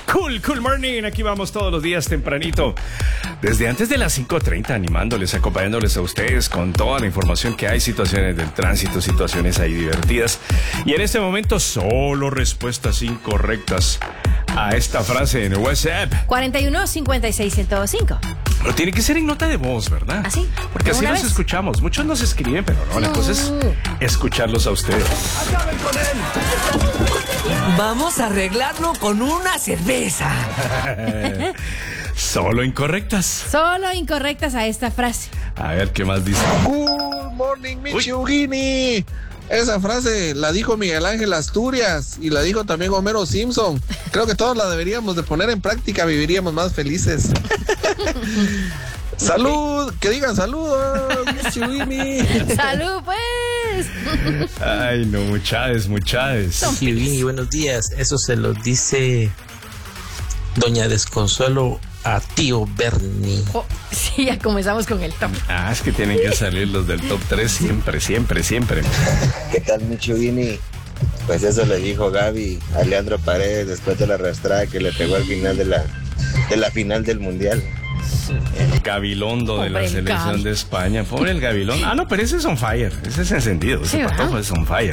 Cool morning. Aquí vamos todos los días tempranito. Desde antes de las 5:30 animándoles, acompañándoles a ustedes con toda la información que hay, situaciones del tránsito, situaciones ahí divertidas. Y en este momento solo respuestas incorrectas a esta frase en WhatsApp. 41-56-105. Pero tiene que ser en nota de voz, ¿verdad? ¿Así? Porque así nos escuchamos. Muchos nos escriben, pero no, la cosa es escucharlos a ustedes. ¡Acaben con él! Vamos a arreglarlo con una cerveza. Solo incorrectas. Solo incorrectas a esta frase. A ver, ¿qué más dice? Good morning, Michiugini. Esa frase la dijo Miguel Ángel Asturias y la dijo también Homero Simpson. Creo que todos la deberíamos de poner en práctica, viviríamos más felices. Salud, que digan saludos, Michiugini. Salud, pues. Ay, no, muchades. Michiugini, buenos días. Eso se lo dice doña Desconsuelo a tío Bernie. Oh, sí, ya comenzamos con el top. Es que tienen que salir los del top 3 siempre. ¿Qué tal, Michiugini? Pues eso le dijo Gaby a Leandro Paredes después de la arrastrada que le pegó al final de la final del Mundial. El Gabilondo de la selección de España. Pobre el Gabilón. No, pero ese es on fire. Ese es encendido. Ese patojo es on fire.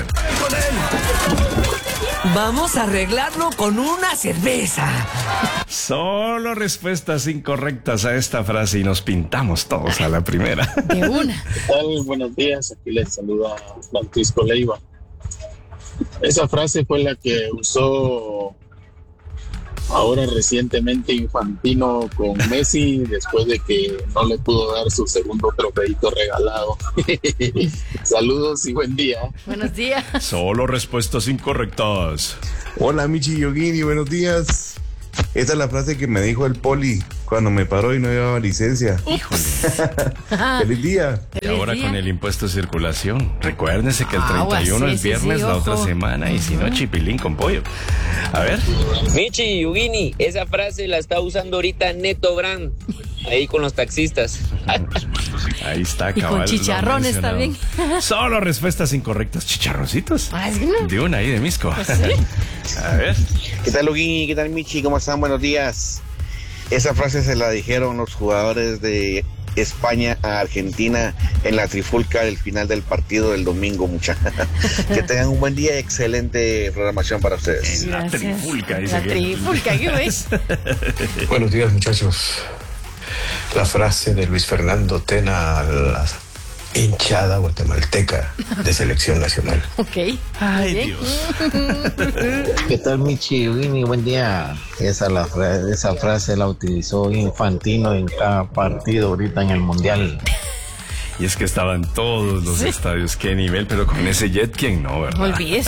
Vamos a arreglarlo con una cerveza. Solo respuestas incorrectas a esta frase y nos pintamos todos a la primera. De una. ¿Qué tal? Buenos días. Aquí les saluda Francisco Leiva. Esa frase fue la que usó ahora recientemente Infantino con Messi después de que no le pudo dar su segundo trofeito regalado. Saludos y buen día. Buenos días. Solo respuestas incorrectas. Hola, Michiugini, buenos días. Esa es la frase que me dijo el poli cuando me paró y no llevaba licencia. Híjole. ¡Feliz día! Y ahora con el impuesto de circulación. Recuérdense que el 31 es viernes, la otra semana, y si no, chipilín con pollo. A ver. Michiugini, esa frase la está usando ahorita Neto Brand, ahí con los taxistas. Ahí está, y cabal. con chicharrones también. Solo respuestas incorrectas. ¿Chicharroncitos? ¿Sí, no? De una ahí de Misco. ¿Sí? A ver. ¿Qué tal, Ugini? ¿Qué tal, Michi? ¿Cómo están? Buenos días. Esa frase se la dijeron los jugadores de España a Argentina en la trifulca del final del partido del domingo, muchachos. Que tengan un buen día y excelente programación para ustedes. En la trifulca, dice. La trifulca, ¿qué ves? Buenos días, muchachos. La frase de Luis Fernando Tena a la hinchada guatemalteca de selección nacional. Ok. Ay, Dios. ¿Qué tal, Michiugini? Buen día. Esa frase la utilizó Infantino en cada partido ahorita en el Mundial. Y es que estaban todos los estadios. Qué nivel, pero con ese jet, ¿quién no, verdad? No olvides.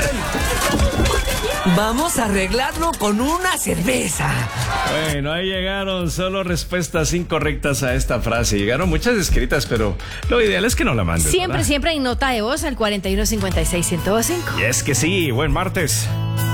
Vamos a arreglarlo con una cerveza. Bueno, ahí llegaron solo respuestas incorrectas a esta frase. Llegaron muchas escritas, pero lo ideal es que no la manden. Siempre, ¿verdad? siempre en nota de voz al 41-56-105. Y es que sí, buen martes.